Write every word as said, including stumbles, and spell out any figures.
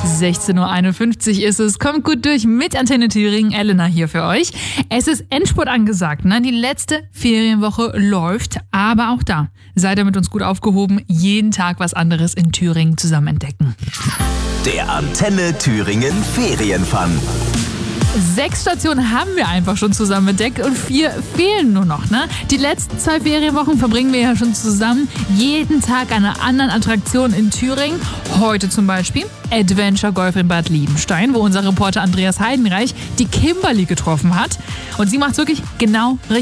sechzehn Uhr einundfünfzig ist es. Kommt gut durch mit Antenne Thüringen. Elena hier für euch. Es ist Endspurt angesagt. Ne? Die letzte Ferienwoche läuft. Aber auch da seid ihr mit uns gut aufgehoben. Jeden Tag was anderes in Thüringen zusammen entdecken. Der Antenne Thüringen Ferienfun. Sechs Stationen haben wir einfach schon zusammen entdeckt und vier fehlen nur noch. Ne? Die letzten zwei Ferienwochen verbringen wir ja schon zusammen. Jeden Tag an einer anderen Attraktion in Thüringen. Heute zum Beispiel Adventure Golf in Bad Liebenstein, wo unser Reporter Andreas Heidenreich die Kimberly getroffen hat. Und sie macht wirklich genau richtig.